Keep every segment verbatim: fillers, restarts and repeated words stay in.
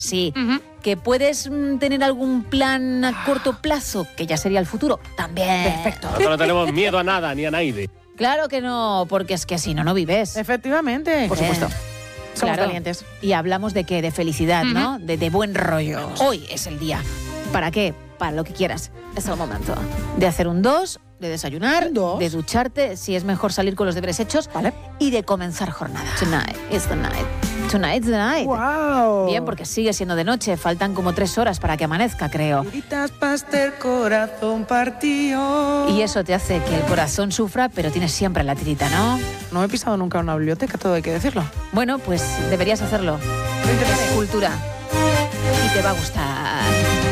Sí. Uh-huh. ¿Que puedes mm, tener algún plan a corto plazo? Que ya sería el futuro. También. Perfecto. Nosotros no tenemos miedo a nada, ni a nadie. Claro que no, porque es que si no, no vives. Efectivamente. Por supuesto. Somos Claro. valientes. Y hablamos de qué, de felicidad, Uh-huh. ¿no? De, de buen rollo. Hoy es el día. ¿Para qué? Para lo que quieras. Es el momento de hacer un dos, de desayunar, Un dos. de ducharte, si es mejor salir con los deberes hechos, Vale. y de comenzar jornada. Tonight is the night. Tonight's the night. ¡Wow! Bien, porque sigue siendo de noche, faltan como tres horas para que amanezca, creo. Gritas pastel, corazón partido. Y eso te hace que el corazón sufra, pero tienes siempre la tirita, ¿no? No he pisado nunca una biblioteca, todo hay que decirlo. Bueno, pues deberías hacerlo. Es cultura. Y te va a gustar.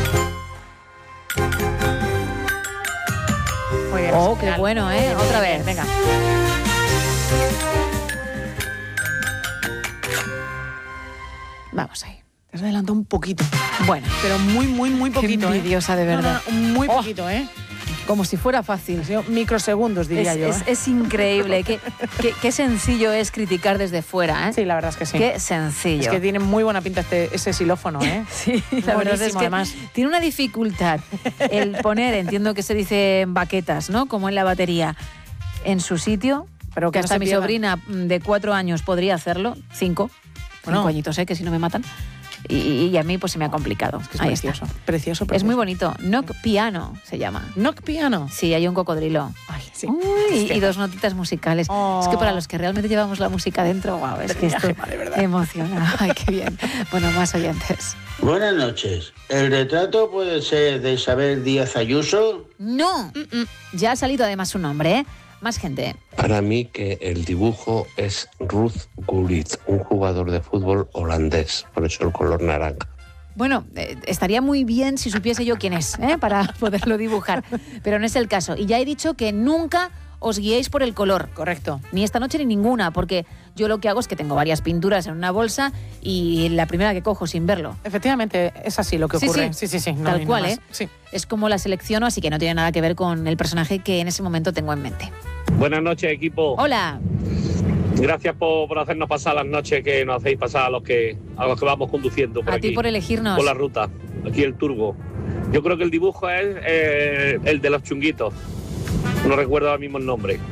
Muy bien. Oh, qué genial. bueno, ¿eh? Otra vez. Venga. Vamos ahí. Te has adelantado un poquito. Bueno, Pero muy, muy, muy qué poquito. ¿eh? envidiosa, de verdad. No, no, no, muy Oh. poquito, ¿eh? Como si fuera fácil. Ha sido microsegundos, diría Es, yo. es- ¿eh? es increíble. qué, qué, qué sencillo es criticar desde fuera, ¿eh? Sí, la verdad es que sí. Qué sencillo. Es que tiene muy buena pinta este, ese xilófono, ¿eh? Sí, la verdad es Buenísimo, que además. tiene una dificultad el poner, entiendo que se dice en baquetas, ¿no? Como en la batería, en su sitio, Pero que que no hasta se mi pierdan. sobrina mm, de cuatro años podría hacerlo, cinco, Bueno. cinco añitos, ¿eh? Que si no me matan. Y, y a mí pues se me ha complicado. Es que es Ahí precioso. está. Precioso, Es precioso. muy bonito. Knock Piano se llama. Knock piano. Sí, hay un cocodrilo. Ay, sí. Uy, Hostia. y dos notitas musicales. Oh. Es que para los que realmente llevamos la música dentro, wow, es que Mira, esto Gemma, de verdad. emociona. Ay, qué bien. Bueno, más oyentes. Buenas noches. ¿El retrato puede ser de Isabel Díaz Ayuso? No, ya ha salido además su nombre, ¿eh? Más gente. Para mí que el dibujo es Ruud Gullit, un jugador de fútbol holandés, por eso el color naranja. Bueno, eh, estaría muy bien si supiese yo quién es, ¿eh? Para poderlo dibujar, pero no es el caso. Y ya he dicho que nunca os guiéis por el color. Correcto. Ni esta noche ni ninguna, porque yo lo que hago es que tengo varias pinturas en una bolsa y la primera que cojo sin verlo. Efectivamente, es así lo que Sí, ocurre. sí. sí, sí. sí. No Tal hay cual, nada más. ¿eh? Sí. Es como la selecciono, así que no tiene nada que ver con el personaje que en ese momento tengo en mente. Buenas noches, equipo. Hola. Gracias por, por hacernos pasar las noches que nos hacéis pasar a los que a los que vamos conduciendo por A aquí, ti por elegirnos. por la ruta. Aquí el turbo. Yo creo que el dibujo es eh, el de los chunguitos. No recuerdo ahora mismo el nombre.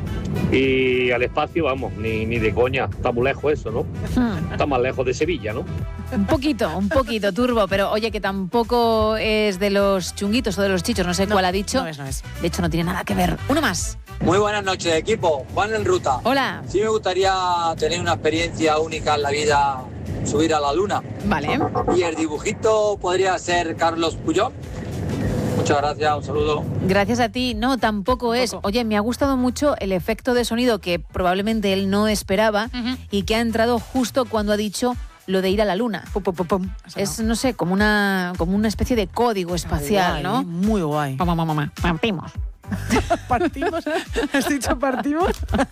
Y al espacio, vamos, ni, ni de coña. Está muy lejos eso, ¿no? Hmm. Está más lejos de Sevilla, ¿no? Un poquito, un poquito, Turbo, pero oye, que tampoco es de los chunguitos o de los chichos, no sé No, cuál ha dicho. No es, no es. De hecho, no tiene nada que ver. Uno más. Muy buenas noches, equipo. Juan en ruta. Hola. Sí me gustaría tener una experiencia única en la vida, subir a la luna. Vale. Y el dibujito podría ser Carlos Puyol. Muchas gracias, un saludo. Gracias a ti. No, tampoco es. Oye, me ha gustado mucho el efecto de sonido que probablemente él no esperaba Ujú. y que ha entrado justo cuando ha dicho lo de ir a la luna. Pum, pum, pum, pum. Eso Es, no. no sé, como una, como una especie de código espacial, Guay, ¿no? Muy guay. Mamá, mamá, mamá. Partimos. ¿Partimos? ¿Has dicho partimos?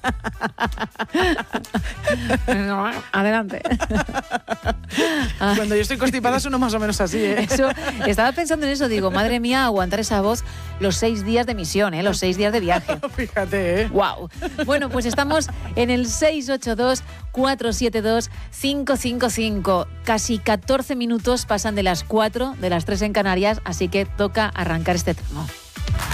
Adelante. Ah, Cuando yo estoy constipada sueno más o menos así, ¿eh? Eso, estaba pensando en eso, digo, madre mía, aguantar esa voz los seis días de misión, ¿eh? Los seis días de viaje. Fíjate, ¿eh? Wow. Bueno, pues estamos en el seis ocho dos, cuatro siete dos, cinco cinco cinco. Casi catorce minutos pasan de las cuatro, de las tres en Canarias, así que toca arrancar este turno.